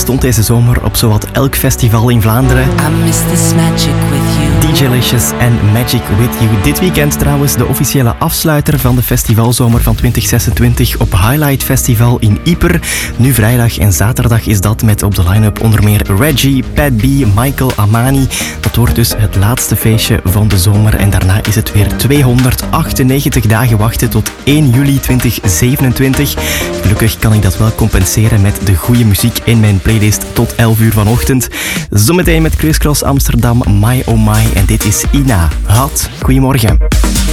stond deze zomer op zowat elk festival in Vlaanderen. DJ-licious en Magic With You. Dit weekend trouwens de officiële afsluiter van de festivalzomer van 2026 op Highlight Festival in Ieper. Nu vrijdag en zaterdag is dat met op de line-up onder meer Reggie, Pat B, Michael Amani. Dat wordt dus het laatste feestje van de zomer en daarna is het weer 298 dagen wachten tot 1 juli 2027. Gelukkig kan ik dat wel compenseren met de goede muziek in mijn playlist tot 11 uur vanochtend. Zometeen met Criss Cross Amsterdam, My Oh My. En dit is Ina. Hot. Goedemorgen.